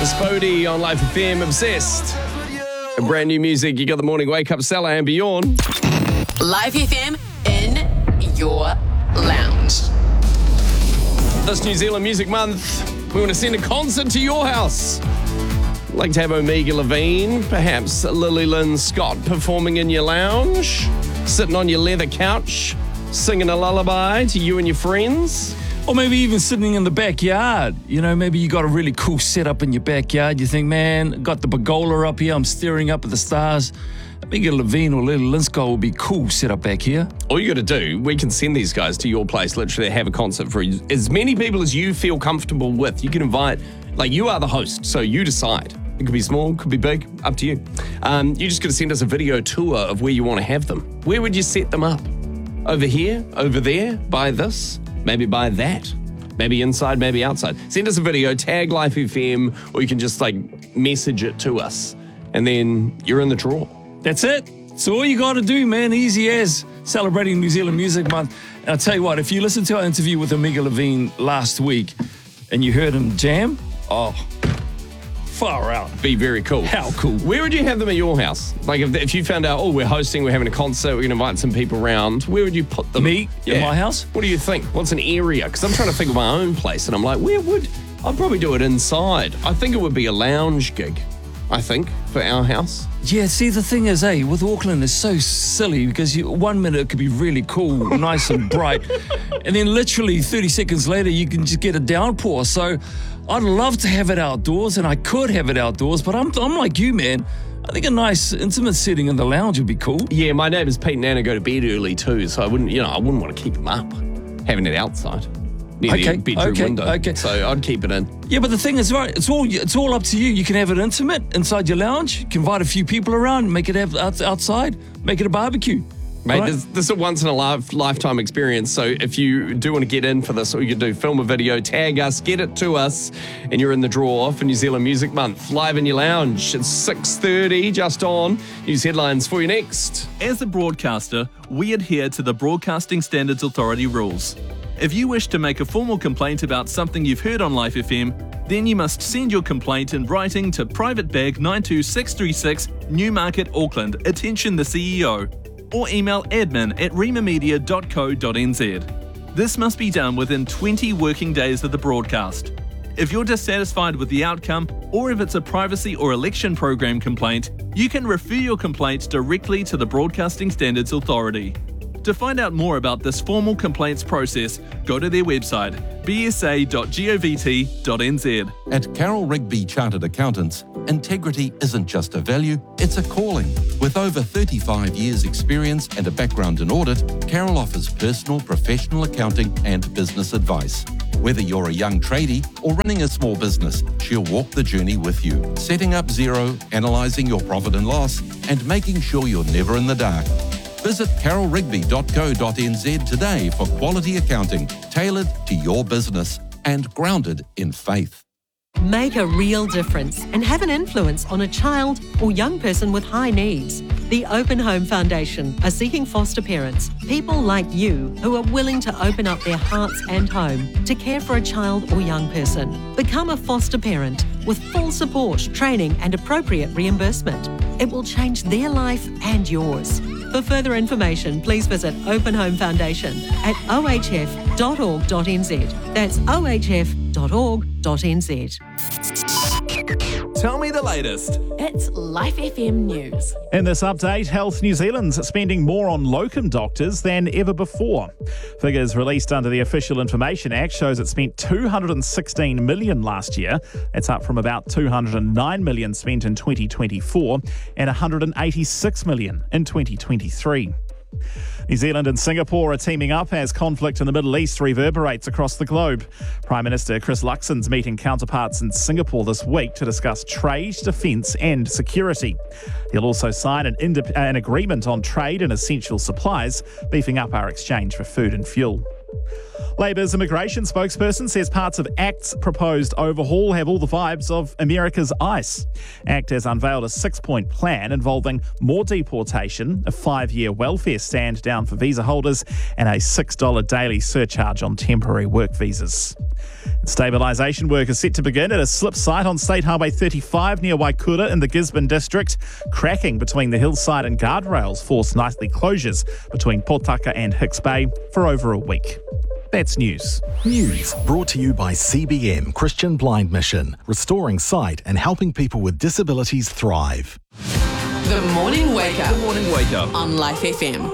Bodie on Life FM, Obsessed. And brand new music, you got the morning wake up, Salah and Bjorn. Live FM in your lounge. This New Zealand Music Month, we want to send a concert to your house. Like to have Omega Levine, perhaps Lily Lynn Scott performing in your lounge, sitting on your leather couch, singing a lullaby to you and your friends. Or maybe even sitting in the backyard. You know, maybe you got a really cool setup in your backyard. You think, man, got the pergola up here. I'm staring up at the stars. Maybe Levine or Little Linscott would be cool set up back here. All you got to do, we can send these guys to your place, literally have a concert for as many people as you feel comfortable with. You can invite, like you are the host, so you decide. It could be small, could be big, up to you. You just got to send us a video tour of where you want to have them. Where would you set them up? Over here, over there, by this? Maybe by that. Maybe inside, maybe outside. Send us a video, tag Life FM, or you can just message it to us. And then you're in the draw. That's it. It's all you got to do, man. Easy as. Celebrating New Zealand Music Month. And I'll tell you what, if you listened to our interview with Omega Levine last week and you heard him jam, far out. Be very cool. How cool. Where would you have them at your house? Like if you found out, we're hosting, we're having a concert, we're going to invite some people around, where would you put them? Me? Yeah. In my house? What do you think? What's an area? Because I'm trying to think of my own place and I'm like, I'd probably do it inside. I think it would be a lounge gig, for our house. Yeah, see, the thing is, with Auckland, it's so silly because 1 minute it could be really cool, nice and bright, and then literally 30 seconds later, you can just get a downpour. So I'd love to have it outdoors, and I could have it outdoors, but I'm like you, man. I think a nice intimate setting in the lounge would be cool. Yeah, my neighbours Pete and Anna go to bed early too, so I wouldn't want to keep them up, having it outside. Near the bedroom window. Okay. So I'd keep it in. Yeah, but the thing is, right, it's all up to you. You can have it intimate inside your lounge. You can invite a few people around, make it outside, make it a barbecue. Mate, right? This is a once-in-a-lifetime experience, so if you do want to get in for this, all you can do, film a video, tag us, get it to us, and you're in the draw for New Zealand Music Month. Live in your lounge. It's 6:30, just on. News headlines for you next. As a broadcaster, we adhere to the Broadcasting Standards Authority rules. If you wish to make a formal complaint about something you've heard on Life FM, then you must send your complaint in writing to Private Bag 92636 Newmarket, Auckland, attention the CEO, or email admin@rimamedia.co.nz. This must be done within 20 working days of the broadcast. If you're dissatisfied with the outcome, or if it's a privacy or election program complaint, you can refer your complaint directly to the Broadcasting Standards Authority. To find out more about this formal complaints process, go to their website, bsa.govt.nz. At Carroll Rigby Chartered Accountants, integrity isn't just a value, it's a calling. With over 35 years' experience and a background in audit, Carroll offers personal, professional accounting and business advice. Whether you're a young tradie or running a small business, she'll walk the journey with you, setting up zero, analysing your profit and loss, and making sure you're never in the dark. Visit carrollrigby.co.nz today for quality accounting tailored to your business and grounded in faith. Make a real difference and have an influence on a child or young person with high needs. The Open Home Foundation are seeking foster parents, people like you who are willing to open up their hearts and home to care for a child or young person. Become a foster parent with full support, training and appropriate reimbursement. It will change their life and yours. For further information, please visit Open Home Foundation at ohf.org.nz. That's ohf.org.nz. Tell me the latest. It's Life FM News. In this update, Health New Zealand's spending more on locum doctors than ever before. Figures released under the Official Information Act shows it spent $216 million last year. That's up from about $209 million spent in 2024 and $186 million in 2023. New Zealand and Singapore are teaming up as conflict in the Middle East reverberates across the globe. Prime Minister Chris Luxon's meeting counterparts in Singapore this week to discuss trade, defence and security. He'll also sign an agreement on trade and essential supplies, beefing up our exchange for food and fuel. Labour's immigration spokesperson says parts of ACT's proposed overhaul have all the vibes of America's ICE. ACT has unveiled a 6-point plan involving more deportation, a 5-year welfare stand down for visa holders, and a $6 daily surcharge on temporary work visas. Stabilisation work is set to begin at a slip site on State Highway 35 near Waikura in the Gisborne district. Cracking between the hillside and guardrails forced nightly closures between Potaka and Hicks Bay for over a week. That's news. News brought to you by CBM Christian Blind Mission, restoring sight and helping people with disabilities thrive. The Morning Wake Up. Good morning, wake up. On Life FM.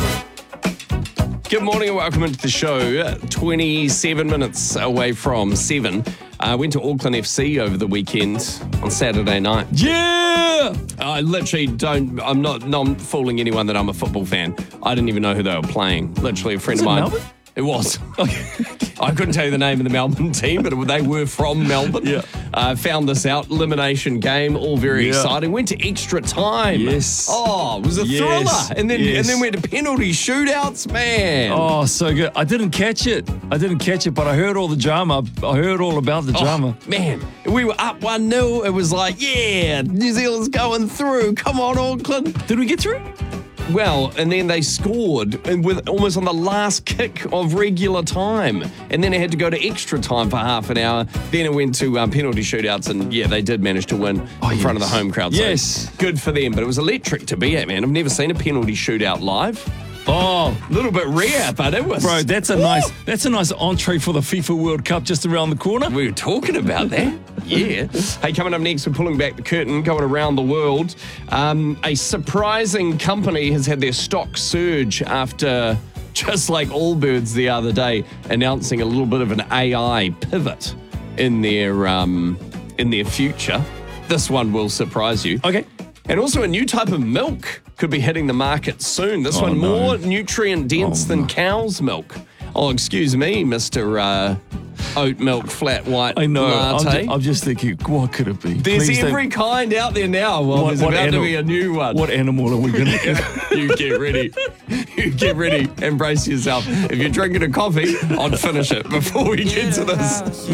Good morning and welcome into the show. 27 minutes away from 7. I went to Auckland FC over the weekend on Saturday night. Yeah! I literally I'm not fooling anyone that I'm a football fan. I didn't even know who they were playing. Literally a friend of mine. Melbourne? It was. I couldn't tell you the name of the Melbourne team, but they were from Melbourne. Yeah. Found this out. Elimination game, all very exciting. Went to extra time. Yes. Oh, it was a thriller. And then went to penalty shootouts, man. Oh, so good. I didn't catch it, but I heard all the drama. I heard all about the drama. Man, we were up 1-0. It was like, yeah, New Zealand's going through. Come on, Auckland. Did we get through? Well, and then they scored with almost on the last kick of regular time. And then it had to go to extra time for half an hour. Then it went to penalty shootouts. And yeah, they did manage to win in front of the home crowd. So Yes. good for them. But it was electric to be at, man. I've never seen a penalty shootout live. Oh, A little bit rare, but it was. bro, that's a nice entree for the FIFA World Cup just around the corner. We were talking about that. Yeah. Hey, coming up next, we're pulling back the curtain, going around the world. A surprising company has had their stock surge after, just like Allbirds the other day, announcing a little bit of an AI pivot in their future. This one will surprise you. Okay. And also a new type of milk could be hitting the market soon. This one more nutrient dense than cow's milk. Oh, excuse me, Mr. Oat milk flat white I know. latte. I'm just thinking, what could it be? There's Please don't- every kind out there now. Well, there's about to be a new one. What animal are we going to get? You get ready. You get ready. Embrace yourself. If you're drinking a coffee, I'd finish it before we get to this.